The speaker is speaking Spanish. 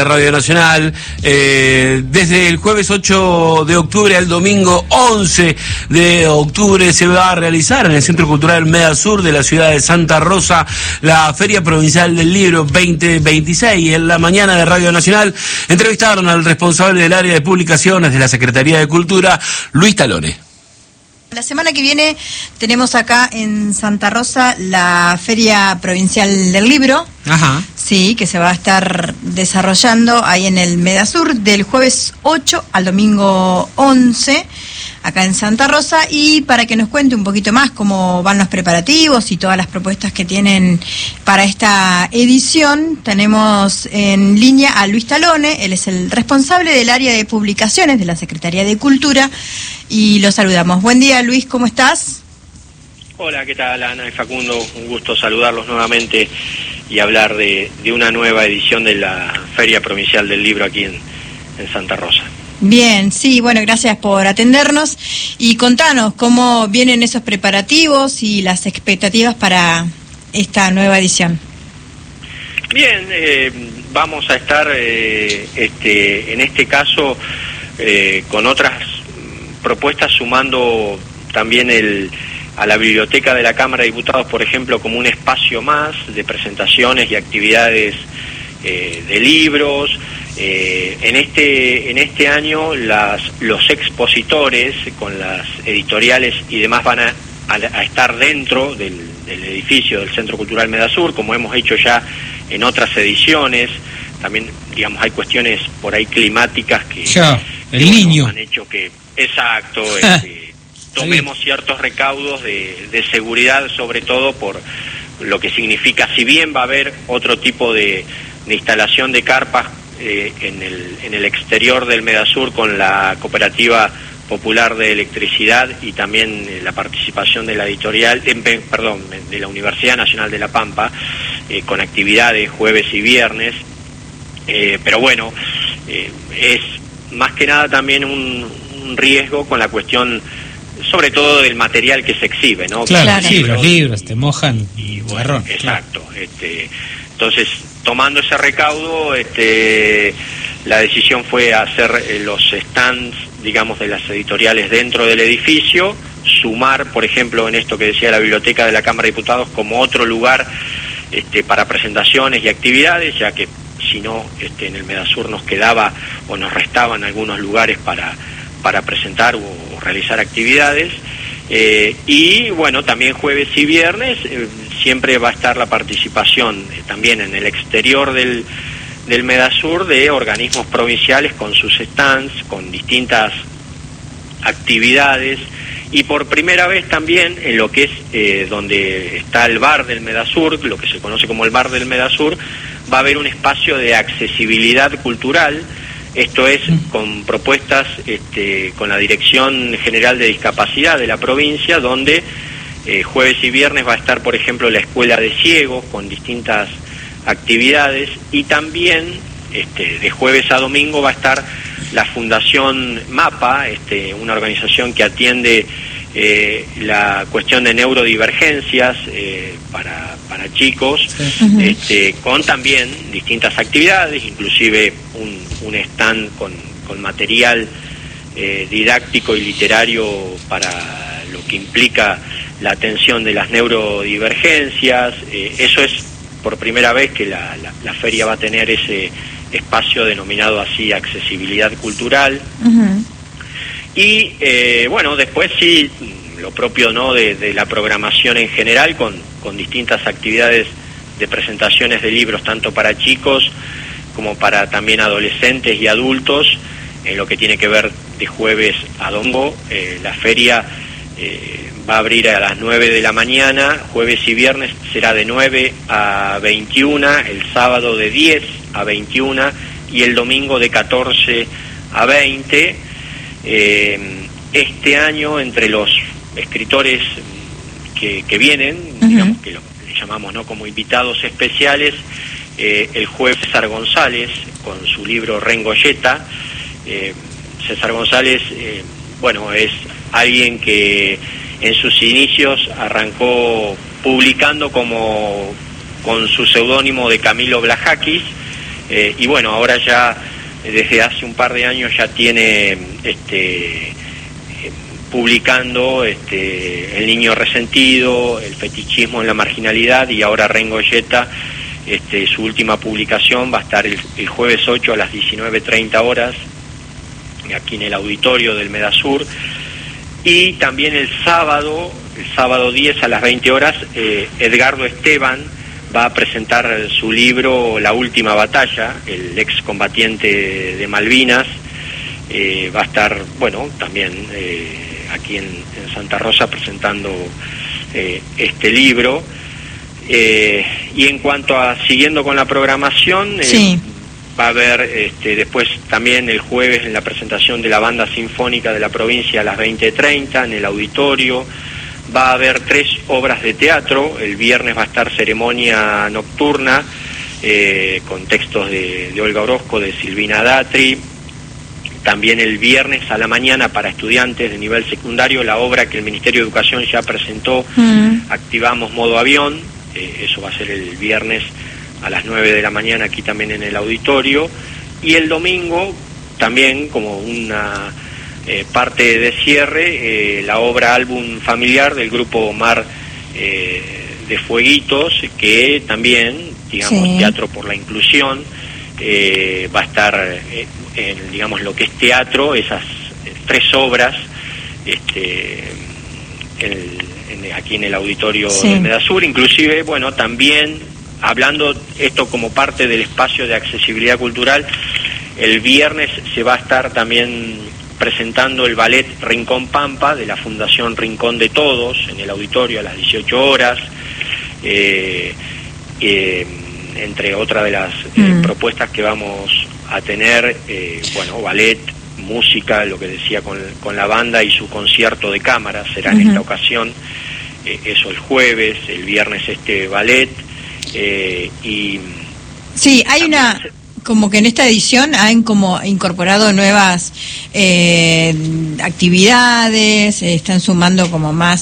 Radio Nacional, desde el jueves 8 de octubre al domingo 11 de octubre se va a realizar en el Centro Cultural Medasur de la ciudad de Santa Rosa la Feria Provincial del Libro 2026. En la mañana de Radio Nacional entrevistaron al responsable del área de publicaciones de la Secretaría de Cultura, Luis Talone. La semana que viene tenemos acá en Santa Rosa la Feria Provincial del Libro. Ajá. Sí, que se va a estar desarrollando ahí en el Medasur del jueves 8 al domingo 11, acá en Santa Rosa. Y para que nos cuente un poquito más cómo van los preparativos y todas las propuestas que tienen para esta edición, tenemos en línea a Luis Talone. Él es el responsable del área de publicaciones de la Secretaría de Cultura y lo saludamos. Buen día, Luis, ¿cómo estás? Hola, ¿qué tal, Ana y Facundo? Un gusto saludarlos nuevamente y hablar de una nueva edición de la Feria Provincial del Libro aquí en Santa Rosa. Bien, sí, bueno, gracias por atendernos y contanos cómo vienen esos preparativos y las expectativas para esta nueva edición. Bien, vamos a estar en este caso con otras propuestas, sumando también a la biblioteca de la Cámara de Diputados, por ejemplo, como un espacio más de presentaciones y actividades de libros. En este año los expositores con las editoriales y demás van a estar dentro del edificio del Centro Cultural Medasur, como hemos hecho ya en otras ediciones. También, digamos, hay cuestiones por ahí climáticas que niño han hecho que, exacto, tomemos ciertos recaudos de seguridad, sobre todo por lo que significa, si bien va a haber otro tipo de instalación de carpas en el exterior del Medasur con la Cooperativa Popular de Electricidad y también la participación de la editorial, de la Universidad Nacional de La Pampa, con actividades jueves y viernes, pero bueno, es más que nada también un riesgo con la cuestión, sobre todo del material que se exhibe, ¿no? Claro. Sí, los libros te mojan y bueno, marrón. exacto. Entonces, tomando ese recaudo, la decisión fue hacer los stands, digamos, de las editoriales dentro del edificio, sumar, por ejemplo, en esto que decía la biblioteca de la Cámara de Diputados como otro lugar para presentaciones y actividades, ya que si no, en el Medasur nos quedaba o nos restaban algunos lugares para presentar o realizar actividades. Y bueno, también jueves y viernes siempre va a estar la participación también en el exterior del Medasur de organismos provinciales con sus stands, con distintas actividades, y por primera vez también en lo que es donde está el bar del Medasur, lo que se conoce como el bar del Medasur, va a haber un espacio de accesibilidad cultural. Esto es con propuestas con la Dirección General de Discapacidad de la provincia, donde jueves y viernes va a estar, por ejemplo, la Escuela de Ciegos con distintas actividades, y también de jueves a domingo va a estar la Fundación MAPA, una organización que atiende la cuestión de neurodivergencias para chicos, con también distintas actividades, inclusive un stand con material didáctico y literario para lo que implica la atención de las neurodivergencias. Eso es por primera vez que la feria va a tener ese espacio denominado así accesibilidad cultural. Uh-huh. Y bueno, después sí, lo propio, ¿no?, de la programación en general, con distintas actividades de presentaciones de libros, tanto para chicos como para también adolescentes y adultos, en lo que tiene que ver de jueves a domingo. La feria va a abrir a las 9 de la mañana, jueves y viernes será de 9 a 21, el sábado de 10 a 21 y el domingo de 14 a 20. Este año, entre los escritores que vienen, uh-huh, digamos que lo llamamos, ¿no?, como invitados especiales, el juez César González con su libro Rengoyeta. César González, bueno, es alguien que en sus inicios arrancó publicando con su seudónimo de Camilo Blajakis, y bueno, ahora ya desde hace un par de años ya tiene publicando El niño resentido, El fetichismo en la marginalidad, y ahora Rengo Yeta, su última publicación va a estar el jueves 8 a las 19:30 horas aquí en el auditorio del Medasur, y también el sábado 10 a las 20 horas Edgardo Esteban va a presentar su libro La última batalla, el excombatiente de Malvinas. Va a estar, bueno, también aquí en Santa Rosa presentando este libro. Y en cuanto a, siguiendo con la programación, sí, va a haber después también el jueves en la presentación de la Banda Sinfónica de la Provincia a las 20:30 en el auditorio. Va a haber 3 obras de teatro. El viernes va a estar Ceremonia Nocturna, con textos de Olga Orozco, de Silvina Datri. También el viernes a la mañana para estudiantes de nivel secundario, la obra que el Ministerio de Educación ya presentó, Activamos Modo Avión. Eso va a ser el viernes a las 9 de la mañana aquí también en el auditorio. Y el domingo también, como una parte de cierre, la obra Álbum Familiar del grupo Mar de Fueguitos, que también, digamos, sí, Teatro por la Inclusión, va a estar en, digamos, lo que es teatro, esas 3 obras aquí en el auditorio, sí, del Medasur. Inclusive, bueno, también hablando esto como parte del espacio de accesibilidad cultural, el viernes se va a estar también presentando el ballet Rincón Pampa de la Fundación Rincón de Todos en el auditorio a las 18 horas, entre otras de las propuestas que vamos a tener, bueno, ballet, música, lo que decía con la banda, y su concierto de cámara será en esta ocasión, eso el jueves, el viernes ballet, y sí, hay una, como que en esta edición han como incorporado nuevas actividades, están sumando como más